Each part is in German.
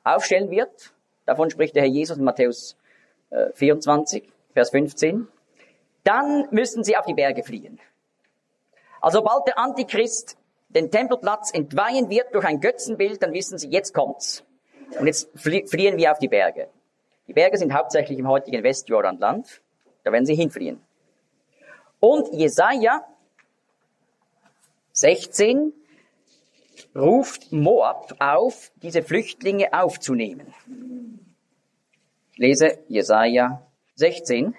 aufstellen wird. Davon spricht der Herr Jesus in Matthäus 24, Vers 15. Dann müssen sie auf die Berge fliehen. Also sobald der Antichrist den Tempelplatz entweihen wird durch ein Götzenbild, dann wissen sie, jetzt kommt's. Und jetzt fliehen wir auf die Berge. Die Berge sind hauptsächlich im heutigen Westjordanland. Da werden sie hinfliehen. Und Jesaja 16 ruft Moab auf, diese Flüchtlinge aufzunehmen. Ich lese Jesaja 16.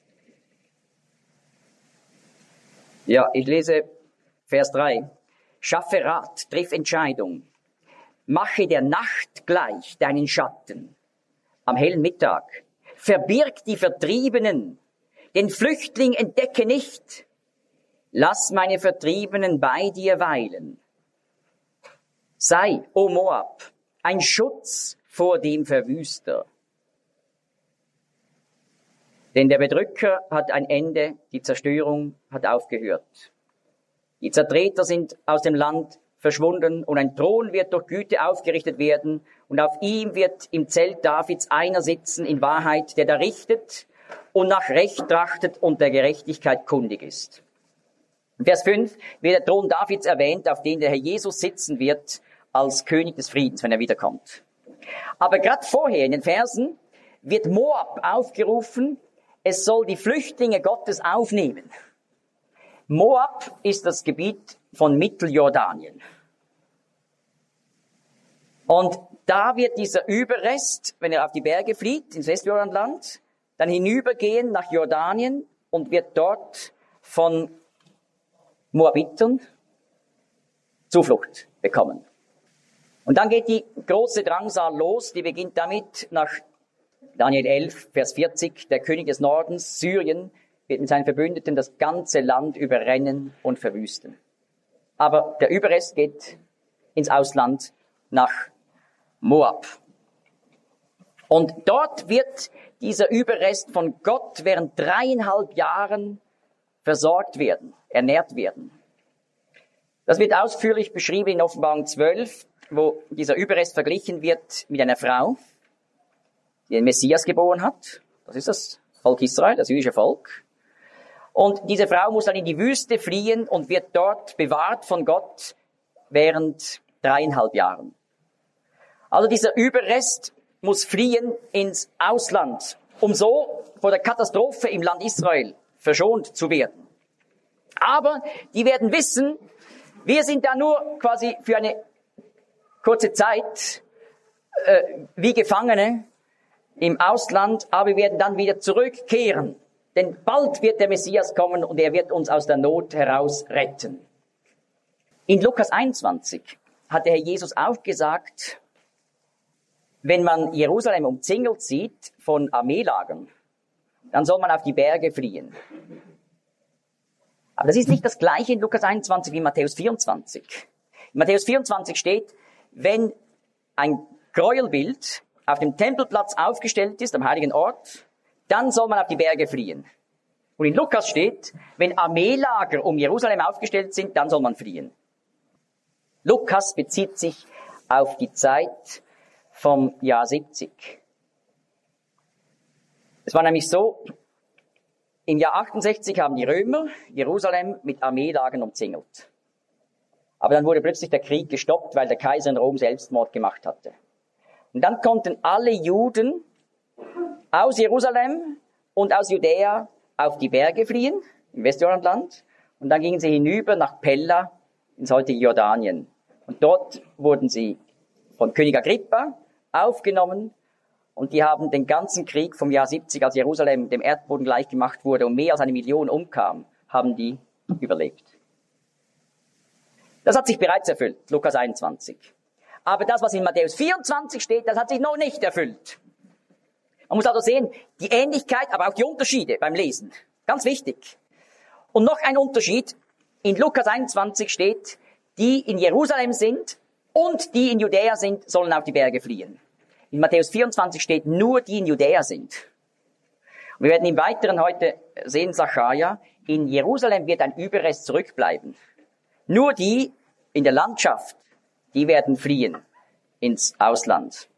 Ja, ich lese Vers 3. Schaffe Rat, triff Entscheidung. Mache der Nacht gleich deinen Schatten. Am hellen Mittag. Verbirg die Vertriebenen. Den Flüchtling entdecke nicht. Lass meine Vertriebenen bei dir weilen. Sei, o Moab, ein Schutz vor dem Verwüster. Denn der Bedrücker hat ein Ende, die Zerstörung hat aufgehört. Die Zertreter sind aus dem Land verschwunden und ein Thron wird durch Güte aufgerichtet werden und auf ihm wird im Zelt Davids einer sitzen in Wahrheit, der da richtet und nach Recht trachtet und der Gerechtigkeit kundig ist. In Vers 5 wird der Thron Davids erwähnt, auf dem der Herr Jesus sitzen wird als König des Friedens, wenn er wiederkommt. Aber gerade vorher in den Versen wird Moab aufgerufen, es soll die Flüchtlinge Gottes aufnehmen. Moab ist das Gebiet von Mitteljordanien. Und da wird dieser Überrest, wenn er auf die Berge fliegt, ins Westjordanland, dann hinübergehen nach Jordanien und wird dort von Moabitern Zuflucht bekommen. Und dann geht die große Drangsal los, die beginnt damit nach Daniel 11, Vers 40, der König des Nordens, Syrien, wird mit seinen Verbündeten das ganze Land überrennen und verwüsten. Aber der Überrest geht ins Ausland nach Moab. Und dort wird dieser Überrest von Gott während 3,5 Jahren versorgt werden, ernährt werden. Das wird ausführlich beschrieben in Offenbarung 12, wo dieser Überrest verglichen wird mit einer Frau, die den Messias geboren hat. Das ist das Volk Israel, das jüdische Volk. Und diese Frau muss dann in die Wüste fliehen und wird dort bewahrt von Gott während 3,5 Jahren. Also dieser Überrest muss fliehen ins Ausland, um so vor der Katastrophe im Land Israel verschont zu werden. Aber die werden wissen, wir sind da nur quasi für eine kurze Zeit wie Gefangene im Ausland, aber wir werden dann wieder zurückkehren. Denn bald wird der Messias kommen und er wird uns aus der Not heraus retten. In Lukas 21 hat der Herr Jesus auch gesagt, wenn man Jerusalem umzingelt sieht von Armeelagern, dann soll man auf die Berge fliehen. Aber das ist nicht das Gleiche in Lukas 21 wie in Matthäus 24. In Matthäus 24 steht, wenn ein Gräuelbild auf dem Tempelplatz aufgestellt ist, am heiligen Ort, dann soll man auf die Berge fliehen. Und in Lukas steht, wenn Armeelager um Jerusalem aufgestellt sind, dann soll man fliehen. Lukas bezieht sich auf die Zeit vom Jahr 70. Es war nämlich so, im Jahr 68 haben die Römer Jerusalem mit Armeelagern umzingelt. Aber dann wurde plötzlich der Krieg gestoppt, weil der Kaiser in Rom Selbstmord gemacht hatte. Und dann konnten alle Juden aus Jerusalem und aus Judäa auf die Berge fliehen, im Westjordanland. Und dann gingen sie hinüber nach Pella, ins heutige Jordanien. Und dort wurden sie von König Agrippa aufgenommen. Und die haben den ganzen Krieg vom Jahr 70, als Jerusalem dem Erdboden gleichgemacht wurde und mehr als 1 Million umkam, haben die überlebt. Das hat sich bereits erfüllt, Lukas 21. Aber das, was in Matthäus 24 steht, das hat sich noch nicht erfüllt. Man muss also sehen, die Ähnlichkeit, aber auch die Unterschiede beim Lesen. Ganz wichtig. Und noch ein Unterschied. In Lukas 21 steht, die in Jerusalem sind und die in Judäa sind, sollen auf die Berge fliehen. In Matthäus 24 steht, nur die in Judäa sind. Und wir werden im Weiteren heute sehen, Sacharja, in Jerusalem wird ein Überrest zurückbleiben. Nur die in der Landschaft, die werden fliehen ins Ausland.